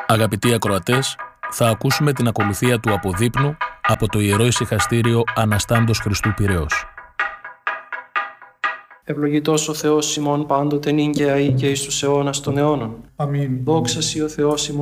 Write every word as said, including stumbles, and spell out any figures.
Αγαπητοί ακροατές, θα ακούσουμε την ακολουθία του αποδείπνου από το Ιερό Ησυχαστήριο Αναστάντος Χριστού Πειραιώς. Ευλογητός ο Θεός ημών πάντοτε νυν και αεί και εις τους αιώνας των αιώνων. Αμήν. Δόξα σοι ο Θεός ημών.